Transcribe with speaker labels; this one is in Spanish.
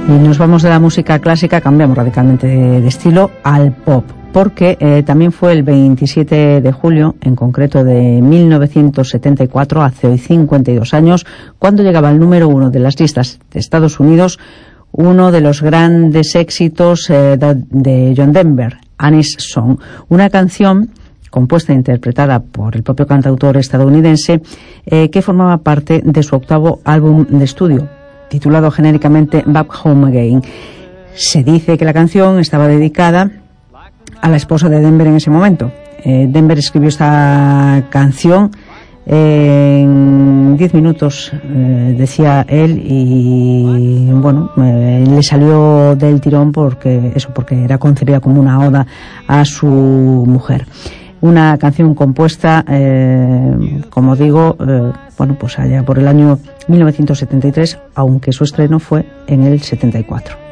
Speaker 1: Y nos vamos de la música clásica, cambiamos radicalmente de estilo al pop, porque también fue el 27 de julio, en concreto de 1974, hace hoy 52 años, cuando llegaba al número 1 de las listas de Estados Unidos, uno de los grandes éxitos de John Denver, Annie's Song, una canción compuesta e interpretada por el propio cantautor estadounidense, que formaba parte de su octavo álbum de estudio, titulado genéricamente Back Home Again. Se dice que la canción estaba dedicada a la esposa de Denver en ese momento. Denver escribió esta canción en 10 minutos, decía él, y bueno, le salió del tirón porque era concebida como una oda a su mujer. Una canción compuesta, como digo, pues allá por el año 1973, aunque su estreno fue en el 74.